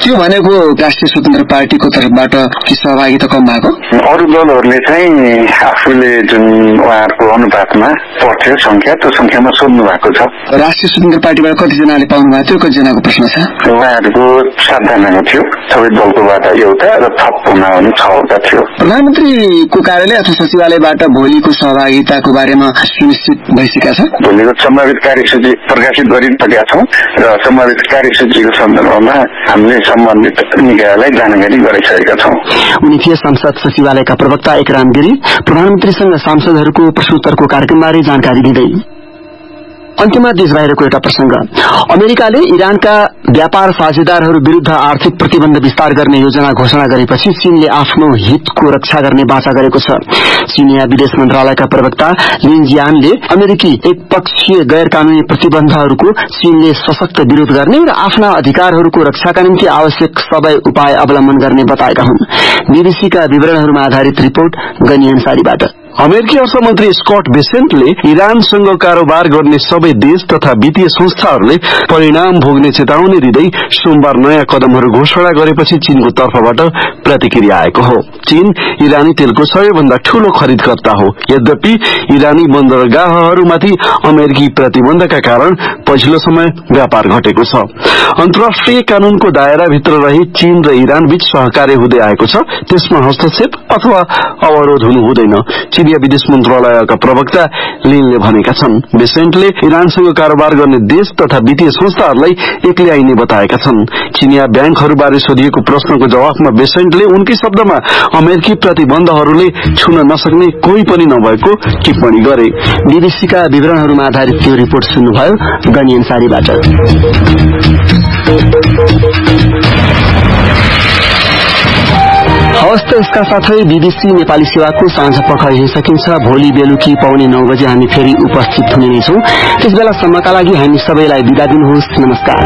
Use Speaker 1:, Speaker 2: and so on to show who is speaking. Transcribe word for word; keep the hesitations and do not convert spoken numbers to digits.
Speaker 1: त्यो भनेको राष्ट्रिय स्वतन्त्र पार्टीको तर्फबाट कि सहभागिता कम भएको?
Speaker 2: अरू दलहरूले चाहिँ आफूले जुन उहाँहरूको अनुपातमा पर्थ्यो संख्या त्यो संख्यामा सोध्नु भएको छ।
Speaker 1: राष्ट्रिय स्वतन्त्र पार्टीबाट कतिजनाले पाउनु भएको थियो, कतिजनाको प्रश्न छ?
Speaker 2: उहाँहरूको सातजनाको थियो, सबै दलकोबाट एउटा र थप हुन भने छवटा थियो।
Speaker 1: प्रधानमन्त्रीको कार्यालय अथवा सचिवालयबाट भोलिको सहभागिताको बारेमा सुनिश्चित भइसकेका छ?
Speaker 2: भोलिको सम्भावित कार्यसूची प्रकाशित गरिसकेका छौँ र सम्भावित कार्यसूचीको सन्दर्भमा हामीले सम्बन्धित निकायलाई जानकारी गराइसकेका छौँ।
Speaker 3: उनी थिए संसद सचिवालयका प्रवक्ता एकराम गिरी। प्रधानमन्त्रीसँग सांसदहरूको प्रश्नोत्तरको कार्यक्रमबारे जानकारी दिँदै अन्त्यमा देश बाहिरको एउटा प्रसंग। अमेरिकाले इरानका व्यापार साझेदारहरू विरूद्ध आर्थिक प्रतिबन्ध विस्तार गर्ने योजना घोषणा गरेपछि चीनले आफ्नो हितको रक्षा गर्ने बाचा गरेको छ। चीनिया विदेश मन्त्रालयका प्रवक्ता लिन जियानले अमेरिकी एकपक्षीय गैर कानूनी प्रतिबन्धहरूको चीनले सशक्त विरोध गर्ने र आफ्ना अधिकारहरूको रक्षाका निम्ति आवश्यक सबै उपाय अवलम्बन गर्ने बताएका हुन्। बीबीसीका विवरणहरूमा आधारित रिपोर्ट गनी अन्सारीबाट।
Speaker 4: अमेरिकी अर्थमन्त्री स्कट बेसेन्टले इरानसँग कारोबार गर्ने सबै देश तथा वित्तीय संस्थाहरूले परिणाम भोग्ने चेतावनी दिँदै सोमबार नयाँ कदमहरू घोषणा गरेपछि चीनको तर्फबाट प्रतिक्रिया आएको हो। चीन इरानी तेलको सबैभन्दा ठूलो खरिदकर्ता हो। यद्यपि इरानी बन्दरगाहहरूमाथि अमेरिकी प्रतिबन्धका कारण पछिल्लो समय व्यापार घटेको छ। अन्तर्राष्ट्रिय कानूनको दायराभित्र रही चीन र इरान बीच सहकार्य हुँदै आएको छ, त्यसमा हस्तक्षेप अथवा अवरोध हुनु हुँदैन। चीनिया विदेश मन्त्रालयका प्रवक्ता लिनले भनेका छन्। बेसेन्टले इरानसँग कारोबार गर्ने देश तथा वित्तीय संस्थाहरूलाई एक्लै आइने बताएका छन्। चीनिया ब्याङ्कहरूबारे सोधिएको प्रश्नको जवाफमा बेसेन्टले उनकै शब्दमा अमेरिकी प्रतिबन्धहरूले छुन नसक्ने कोही पनि नभएको टिप्पणी गरे।
Speaker 3: बीबीसीका विवरणहरूमा आधारित त्यो रिपोर्ट सुन्नुभयो गनी अन्सारीबाट। हवस् त यसका साथै बीबीसी नेपाली सेवाको साँझ पख यही सकिन्छ। भोलि बेलुकी पौने नौ बजे हामी फेरि उपस्थित हुने नै छौं। त्यसबेलासम्मका लागि हामी सबैलाई बिदा दिनुहोस्। नमस्कार।